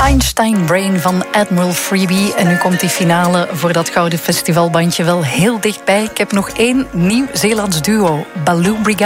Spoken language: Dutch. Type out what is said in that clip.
Einstein Brain van Admiral Freebie. En nu komt die finale voor dat gouden festivalbandje wel heel dichtbij. Ik heb nog één Nieuw-Zeelands duo, Baloo Brigade.